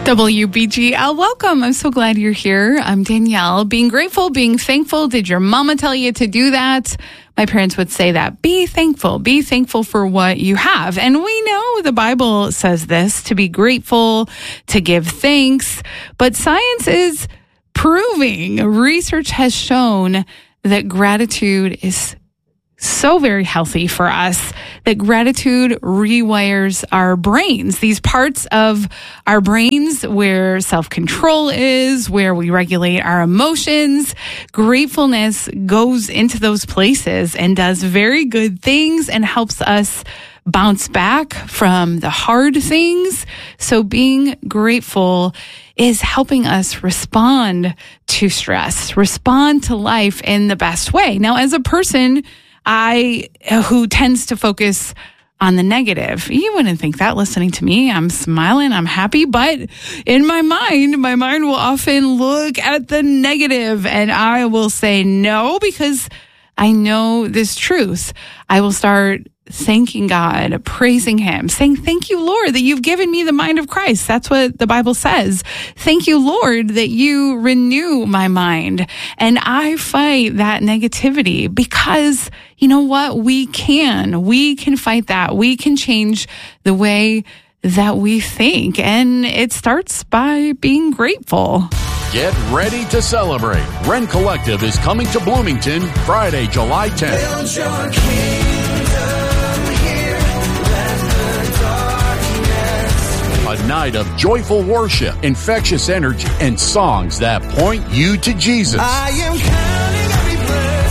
WBGL, welcome. I'm so glad you're here. I'm Danielle. Being grateful, being thankful. Did your mama tell you to do that? My parents would say that. Be thankful. Be thankful for what you have. And we know the Bible says this, to be grateful, to give thanks. But science is proving, research has shown that gratitude is so very healthy for us, that gratitude rewires our brains. These parts of our brains where self-control is, where we regulate our emotions. Gratefulness goes into those places and does very good things and helps us bounce back from the hard things. So being grateful is helping us respond to stress, respond to life in the best way. Now, as a person who tends to focus on the negative. You wouldn't think that listening to me. I'm smiling, I'm happy, but in my mind will often look at the negative, and I will say no because I know this truth. I will start thanking God, praising Him, saying, thank you, Lord, that you've given me the mind of Christ. That's what the Bible says. Thank you, Lord, that you renew my mind. And I fight that negativity because you know what? We can fight that. We can change the way that we think. And it starts by being grateful. Get ready to celebrate. Ren Collective is coming to Bloomington Friday, July 10th. Build your kingdom here, let the darkness. A night of joyful worship, infectious energy, and songs that point you to Jesus. I am counting every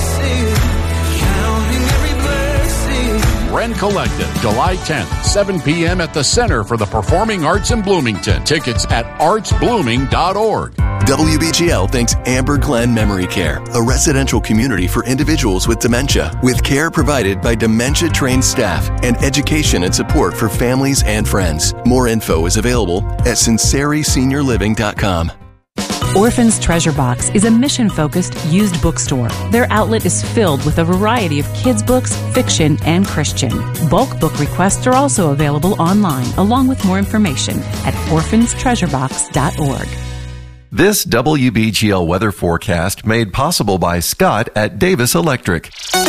blessing. Ren Collective, July 10th, 7 p.m. at the Center for the Performing Arts in Bloomington. Tickets at artsblooming.org. WBGL thanks Amber Glen Memory Care, a residential community for individuals with dementia, with care provided by dementia-trained staff and education and support for families and friends. More info is available at sinceriSeniorLiving.com. Orphan's Treasure Box is a mission-focused used bookstore. Their outlet is filled with a variety of kids' books, fiction, and Christian. Bulk book requests are also available online, along with more information at orphanstreasurebox.org. This WBGL weather forecast made possible by Scott at Davis Electric.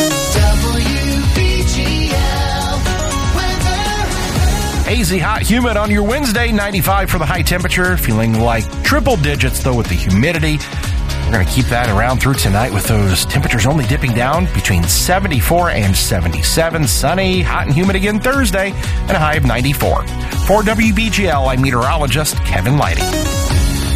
Hazy, hot, humid on your Wednesday, 95 for the high temperature. Feeling like triple digits, though, with the humidity. We're going to keep that around through tonight with those temperatures only dipping down between 74 and 77. Sunny, hot and humid again Thursday, and a high of 94. For WBGL, I'm meteorologist Kevin Lighty.